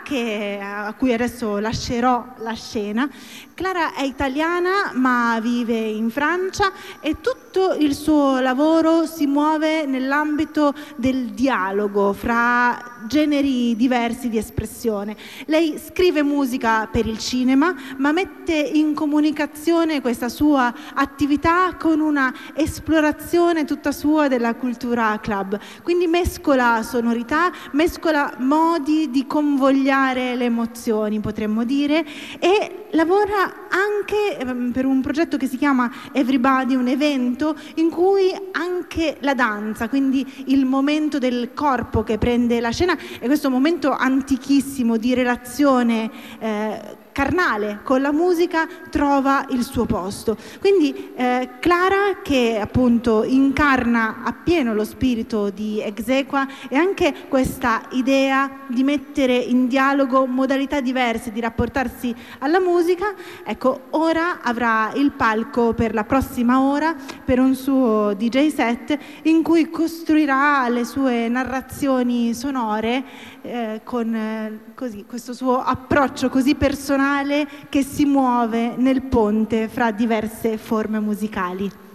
a cui adesso lascerò la scena. Clara è italiana ma vive in Francia e tutto il suo lavoro si muove nell'ambito del dialogo fra generi diversi di espressione. Lei scrive musica per il cinema, ma mette in comunicazione questa sua attività con una esplorazione tutta sua della cultura club. Quindi mescola sonorità, mescola modi di convogliare le emozioni, potremmo dire, e lavora anche per un progetto che si chiama Everybody, un evento in cui anche la danza, quindi il momento del corpo che prende la scena, è questo momento antichissimo di relazione carnale con la musica, trova il suo posto. Quindi Clara, che appunto incarna appieno lo spirito di Exequia e anche questa idea di mettere in dialogo modalità diverse di rapportarsi alla musica, ecco, ora avrà il palco per la prossima ora per un suo DJ set in cui costruirà le sue narrazioni sonore con così, questo suo approccio così personale che si muove nel ponte fra diverse forme musicali.